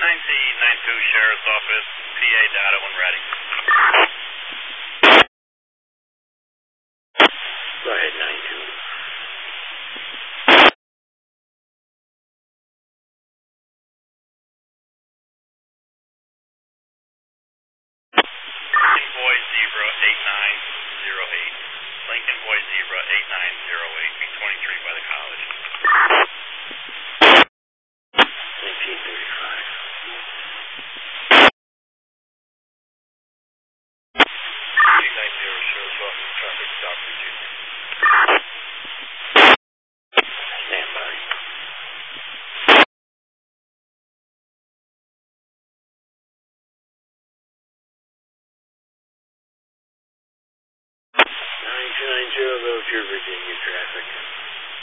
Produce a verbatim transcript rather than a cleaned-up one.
nine C nine two Sheriff's Office, P A data when ready. Go ahead, nine two. Lincoln Boy Zebra eight nine zero eight. Lincoln Boy Zebra eight nine zero eight, B twenty-three by the college. nineteen thirty-five. eight nine zero Sheriff's Office, traffic stop, Virginia. Stand by. nine two nine zero, go to Virginia traffic.